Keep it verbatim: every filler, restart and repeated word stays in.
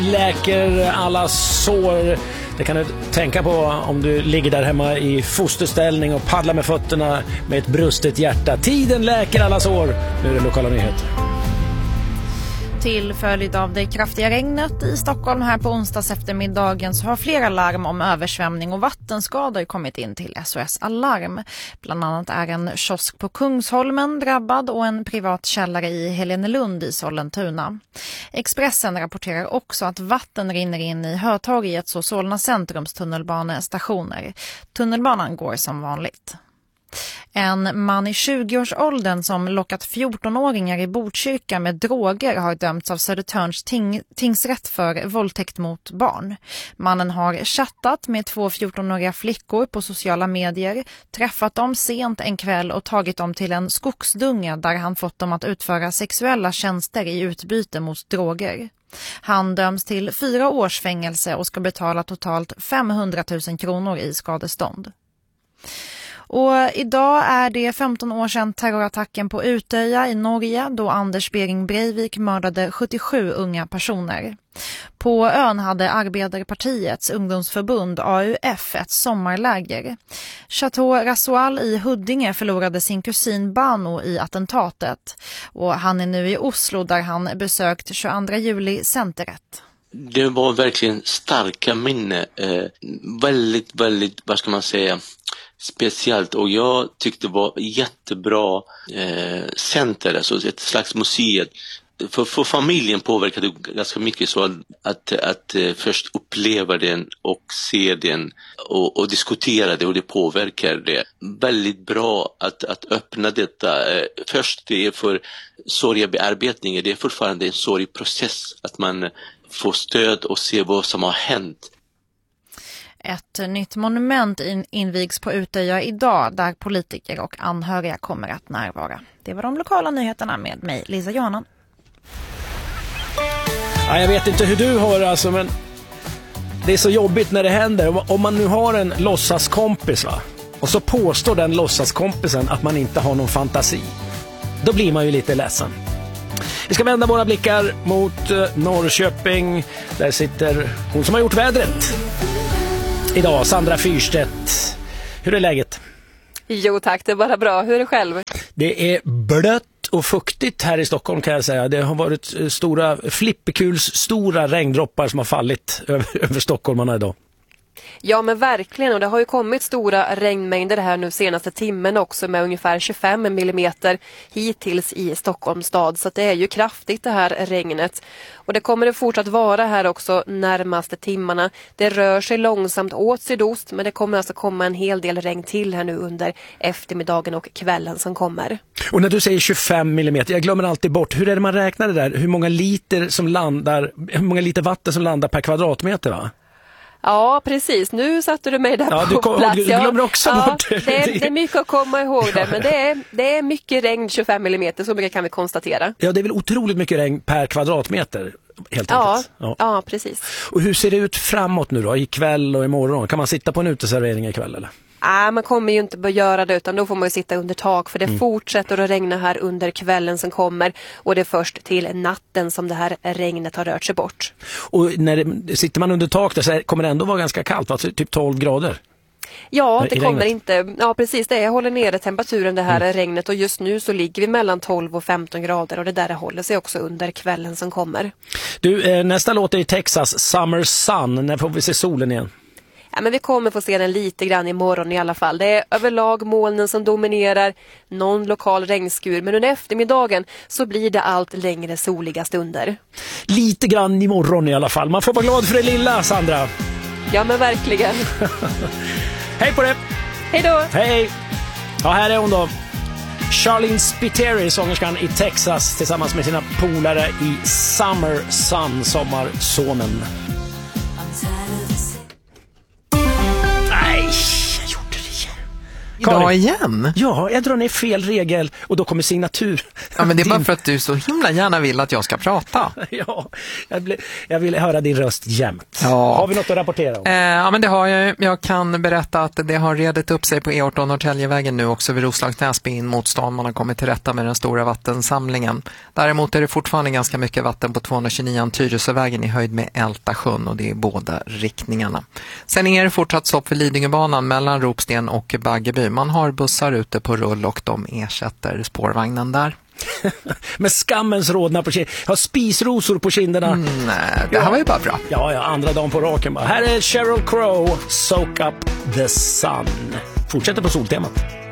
Läker alla sår. Det kan du tänka på om du ligger där hemma i fosterställning och paddlar med fötterna med ett brustet hjärta. Tiden läker alla sår. Nu är det lokala nyheter. Till följd av det kraftiga regnet i Stockholm här på onsdags eftermiddagen så har flera larm om översvämning och vattenskador kommit in till S O S Alarm. Bland annat är en kiosk på Kungsholmen drabbad och en privat källare i Helenelund i Sollentuna. Expressen rapporterar också att vatten rinner in i Hötorgets och Solna centrums tunnelbanestationer. Tunnelbanan går som vanligt. En man i tjugoårsåldern som lockat fjortonåringar i Botkyrka med droger har dömts av Södertörns ting- tingsrätt för våldtäkt mot barn. Mannen har chattat med två fjortonåriga flickor på sociala medier, träffat dem sent en kväll och tagit dem till en skogsdunge där han fått dem att utföra sexuella tjänster i utbyte mot droger. Han döms till fyra års fängelse och ska betala totalt femhundratusen kronor i skadestånd. Och idag är det femton år sedan terrorattacken på Utöja i Norge då Anders Behring Breivik mördade sjuttiosju unga personer. På ön hade Arbetarpartiets ungdomsförbund A U F ett sommarläger. Chateau Rasoal i Huddinge förlorade sin kusin Bano i attentatet. Och han är nu i Oslo där han besökt tjugoandra juli centret. Det var verkligen starka minne. Eh, väldigt, väldigt, vad ska man säga, speciellt. Och jag tyckte det var jättebra eh, center, alltså ett slags museet. För, för familjen påverkade det ganska mycket så att, att, att eh, först uppleva den och se den och, och diskutera det och det påverkar det. Väldigt bra att, att öppna detta. Eh, först det är för sorgebearbetning, det är fortfarande en sorgprocess att man får stöd och se vad som har hänt. Ett nytt monument invigs på Utöja idag där politiker och anhöriga kommer att närvara. Det var de lokala nyheterna med mig, Lisa Johansson. Ja, jag vet inte hur du har det alltså, men det är så jobbigt när det händer. Om man nu har en låtsaskompis va, och så påstår den låtsaskompisen att man inte har någon fantasi. Då blir man ju lite ledsen. Vi ska vända våra blickar mot Norrköping. Där sitter hon som har gjort vädret idag, Sandra Fyrstedt. Hur är läget? Jo tack, det är bara bra. Hur är det själv? Det är blött och fuktigt här i Stockholm kan jag säga. Det har varit stora flipperkuls, stora regndroppar som har fallit över, över stockholmarna idag. Ja men verkligen, och det har ju kommit stora regnmängder här nu senaste timmen också med ungefär tjugofem millimeter hittills i Stockholms stad. Så det är ju kraftigt det här regnet. Och det kommer det fortsatt vara här också närmaste timmarna. Det rör sig långsamt åt sydost men det kommer alltså komma en hel del regn till här nu under eftermiddagen och kvällen som kommer. Och när du säger tjugofem millimeter, jag glömmer alltid bort, hur är det man räknar det där? Hur många liter som landar, hur många liter vatten som landar per kvadratmeter va? Ja, precis. Nu satte du mig där ja, på du kom, plats. Du glömmer också ja, bort det. Är, det är mycket att komma ihåg det, men det är, det är mycket regn, tjugofem millimeter, så mycket kan vi konstatera. Ja, det är väl otroligt mycket regn per kvadratmeter, helt ja, enkelt. Ja. ja, precis. Och hur ser det ut framåt nu då, ikväll och imorgon? Kan man sitta på en uteservering ikväll eller? Nej, man kommer ju inte börja göra det utan då får man ju sitta under tak för det mm. fortsätter att regna här under kvällen som kommer och det är först till natten som det här regnet har rört sig bort. Och när det, sitter man under tak där så kommer det ändå vara ganska kallt, alltså typ tolv grader? Ja, det kommer inte, ja precis det, jag håller nere temperaturen det här mm. regnet och just nu så ligger vi mellan tolv och femton grader och det där håller sig också under kvällen som kommer. Du, nästa låt är i Texas, Summer Sun, när får vi se solen igen? Ja, men vi kommer få se den lite grann imorgon i alla fall. Det är överlag molnen som dominerar, någon lokal regnskur. Men under eftermiddagen så blir det allt längre soliga stunder. Lite grann imorgon i alla fall. Man får vara glad för det lilla, Sandra. Ja, men verkligen. Hej på det! Hej då! Hej! Ja, här är hon då. Charlene Spiteri, sångerskan i Texas, tillsammans med sina polare i Summer Sun, sommarsonen. Idag Karin. igen? Ja, jag drar ner fel regel och då kommer signatur. Ja, men det är bara Din- för att du så himla gärna vill att jag ska prata. Ja, jag, ble, jag vill höra din röst jämt. Ja. Har vi något att rapportera om? Eh, ja, men det har jag. Jag kan berätta att det har redigt upp sig på E arton Norrtäljevägen nu också vid Roslagsnäsby in mot stan. Man har kommit till rätta med den stora vattensamlingen. Däremot är det fortfarande ganska mycket vatten på tvåhundratjugonio Tyresövägen i höjd med Ältasjön och det är båda riktningarna. Sen är det fortsatt stopp för Lidingöbanan mellan Ropsten och Baggeby. Man har bussar ute på rull och de ersätter spårvagnen där. Med skammens rodnad på kinderna. Har spisrosor på kinderna. Mm, nej, det här var ju bara bra. Ja, ja, andra dagen på raken bara. Här är Sheryl Crow, Soak Up the Sun. Fortsätter på Soltemat.